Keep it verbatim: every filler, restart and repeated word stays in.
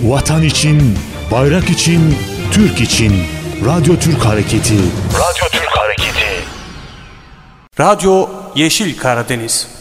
Vatan için, bayrak için, Türk için. Radyo Türk Hareketi. Radyo Türk Hareketi. Radyo Yeşil Karadeniz.